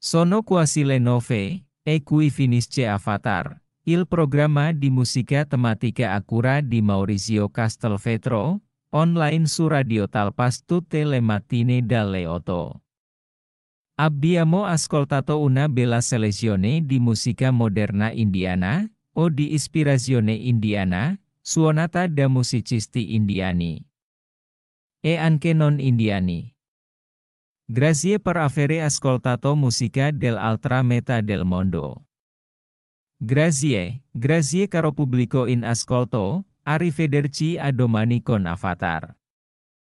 Sono quasi le 9, e qui finisce Avatar, il programma di musica tematica a cura di Maurizio Castelvetro, online su Radio Talpas tutte le mattine dalle 8. Abbiamo ascoltato una bella selezione di musica moderna indiana, o di ispirazione indiana, suonata da musicisti indiani. E anche non indiani. Grazie per avere ascoltato musica dell'altra metà del mondo. Grazie caro pubblico in ascolto, arrivederci a domani con Avatar.